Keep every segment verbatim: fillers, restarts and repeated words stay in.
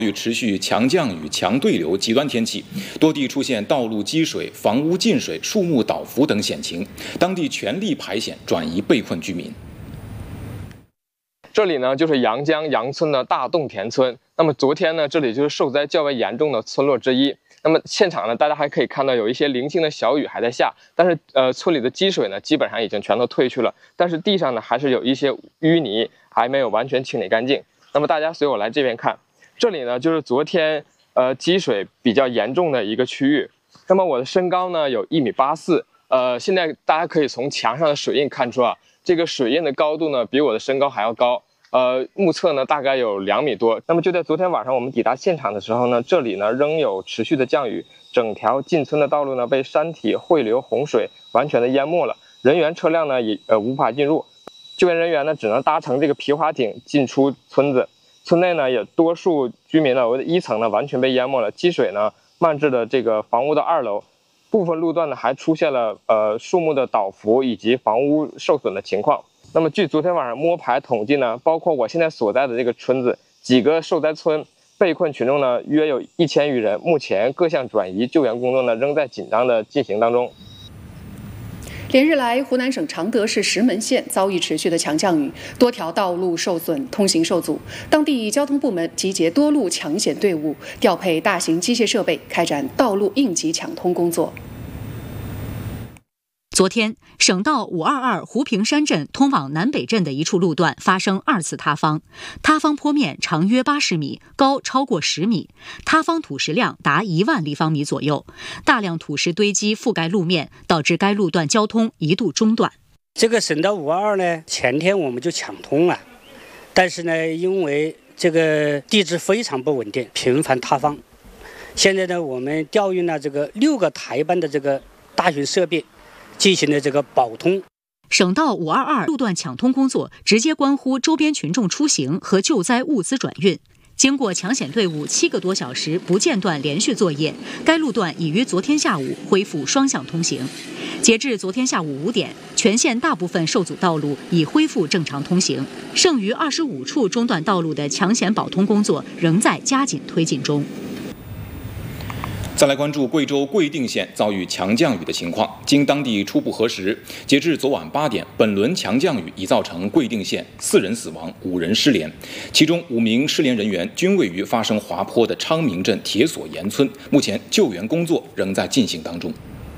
与持续强降雨、强对流极端天气，多地出现道路积水、房屋进水、树木倒伏等险情，当地全力排险，转移被困居民。 这里呢就是阳江杨村的大洞田村。那么昨天呢，这里就是受灾较为严重的村落之一。那么现场呢，大家还可以看到有一些零星的小雨还在下，但是呃，村里的积水呢，基本上已经全都退去了。但是地上呢，还是有一些淤泥还没有完全清理干净。那么大家随我来这边看。 这里呢，就是昨天呃积水比较严重的一个区域。那么我的身高呢有一米八四，呃，现在大家可以从墙上的水印看出啊，这个水印的高度呢比我的身高还要高，呃，目测呢大概有两米多。那么就在昨天晚上我们抵达现场的时候呢，这里呢仍有持续的降雨，整条进村的道路呢被山体汇流洪水完全的淹没了，人员车辆呢也呃无法进入，救援人员呢只能搭乘这个皮划艇进出村子。 村内呢，也多数居民楼的一层呢完全被淹没了，积水呢漫至了这个房屋的二楼，部分路段呢还出现了呃树木的倒伏以及房屋受损的情况。那么据昨天晚上摸排统计呢，包括我现在所在的这个村子几个受灾村，被困群众呢约有一千余人，目前各项转移救援工作呢仍在紧张的进行当中。 连日来，湖南省常德市石门县遭遇持续的强降雨，多条道路受损，通行受阻。当地交通部门集结多路抢险队伍，调配大型机械设备，开展道路应急抢通工作。 昨天，省道五二二湖平山镇通往南北镇的一处路段发生二次塌方，塌方坡面长约八十米，高超过十米，塌方土石量达一万立方米左右，大量土石堆积覆盖路面，导致该路段交通一度中断。 这个省道五二二呢，前天我们就抢通了，但是呢，因为这个地质非常不稳定，频繁塌方，现在呢，我们调用了这个六个台班的这个大型设备。 进行了这个保通。 省道五二二路段抢通工作直接关乎周边群众出行和救灾物资转运。经过抢险队伍七个多小时不间断连续作业，该路段已于昨天下午恢复双向通行。截至昨天下午五点，全县大部分受阻道路已恢复正常通行，剩余二十五处中断道路的抢险保通工作仍在加紧推进中。 再来关注贵州贵定县遭遇强降雨的情况。经当地初步核实，截至昨晚八点，本轮强降雨已造成贵定县四人死亡、五人失联，其中五名失联人员均位于发生滑坡的昌明镇铁索岩村。目前救援工作仍在进行当中。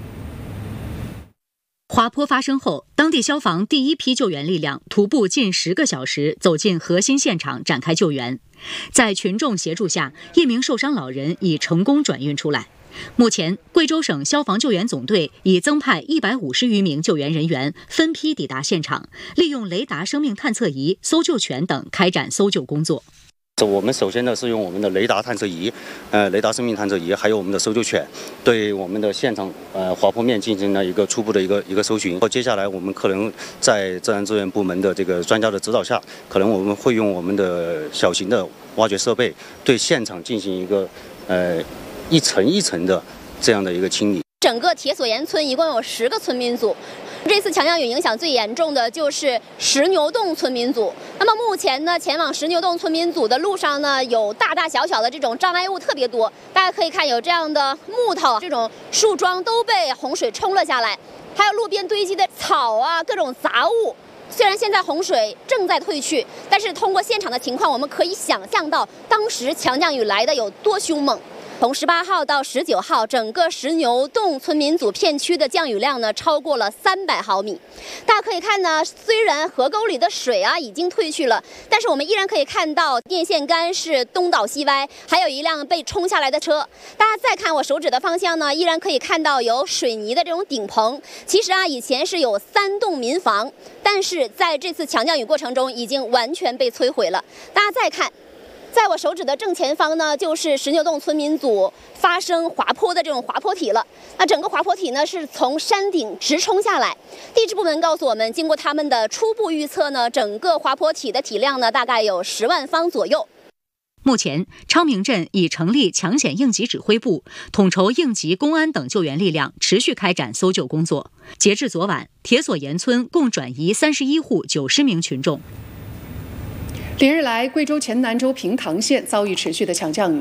滑坡发生后，当地消防第一批救援力量徒步近十个小时走进核心现场展开救援。在群众协助下，一名受伤老人已成功转运出来。目前，贵州省消防救援总队已增派一百五十余名救援人员，分批抵达现场，利用雷达生命探测仪、搜救犬等开展搜救工作。 我们首先呢是用我们的雷达探测仪，呃，雷达生命探测仪，还有我们的搜救犬，对我们的现场呃滑坡面进行了一个初步的一个一个搜寻。接下来我们可能在自然资源部门的这个专家的指导下，可能我们会用我们的小型的挖掘设备，对现场进行一个呃一层一层的这样的一个清理。 整个铁索岩村一共有十个村民组。 这次强降雨影响最严重的就是石牛洞村民组。那么目前呢，前往石牛洞村民组的路上呢，有大大小小的这种障碍物特别多。大家可以看，有这样的木头、这种树桩都被洪水冲了下来，还有路边堆积的草啊，各种杂物。虽然现在洪水正在退去，但是通过现场的情况，我们可以想象到当时强降雨来的有多凶猛。 从十八号到十九号，整个石牛洞村民组片区的降雨量呢超过了三百毫米。大家可以看呢，虽然河沟里的水啊已经退去了，但是我们依然可以看到电线杆是东倒西歪，还有一辆被冲下来的车。大家再看我手指的方向呢，依然可以看到有水泥的这种顶棚。其实啊，以前是有三栋民房，但是在这次强降雨过程中已经完全被摧毁了。大家再看。 在我手指的正前方呢，就是石牛洞村民组发生滑坡的这种滑坡体了。那整个滑坡体呢是从山顶直冲下来。地质部门告诉我们，经过他们的初步预测呢，整个滑坡体的体量呢大概有十万方左右。 目前，昌明镇已成立抢险应急指挥部，统筹应急、公安等救援力量，持续开展搜救工作。截至昨晚，铁索岩村共转移三十一户九十名群众。 连日来，贵州黔南州平塘县遭遇持续的强降雨，